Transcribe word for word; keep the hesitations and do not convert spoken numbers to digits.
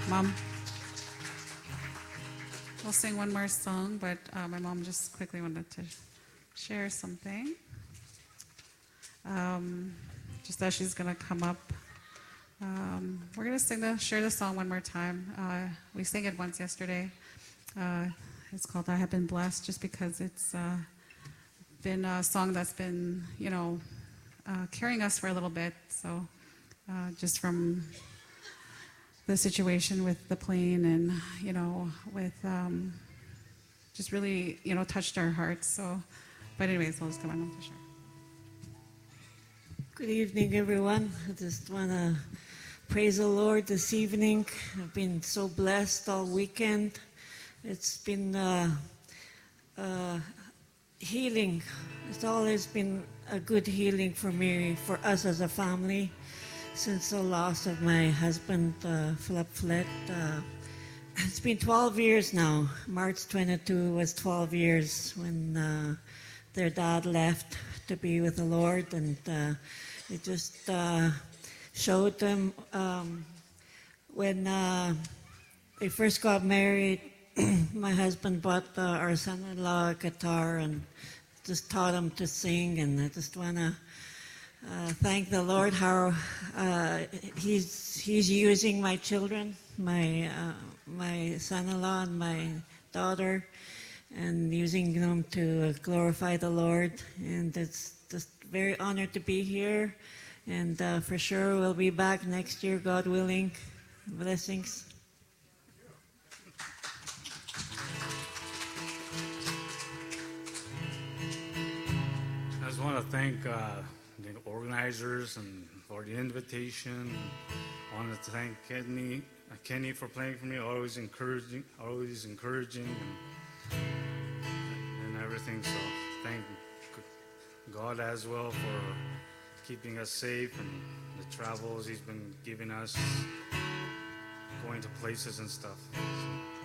Mom, we'll sing one more song, but uh, my mom just quickly wanted to share something. Um, just as she's going to come up. Um, we're going to sing the, share the song one more time. Uh, we sang it once yesterday. Uh, it's called I Have Been Blessed, just because it's uh, been a song that's been, you know, uh, carrying us for a little bit. So uh, just from the situation with the plane and, you know, with um, just really, you know, touched our hearts. So, but anyways, I'll just come on to share. Good evening, everyone. I just want to praise the Lord this evening. I've been so blessed all weekend. It's been uh, uh, healing. It's always been a good healing for me, for us as a family, since the loss of my husband, uh, Philip Flett. Uh, it's been twelve years now. March twenty-second was twelve years when uh, their dad left to be with the Lord, and uh, it just uh, showed them um, when uh, they first got married. My husband bought uh, our son-in-law a guitar and just taught him to sing, and I just want to uh, thank the Lord how uh, he's he's using my children, my uh, my son-in-law and my daughter, and using them to glorify the Lord. And it's just very honored to be here, and uh, for sure we'll be back next year, God willing. Blessings. I just want to thank uh, the organizers and for the invitation. I want to thank Kenny, uh, Kenny for playing for me, always encouraging, always encouraging, and, and everything. So thank God as well for keeping us safe and the travels He's been giving us, going to places and stuff. So,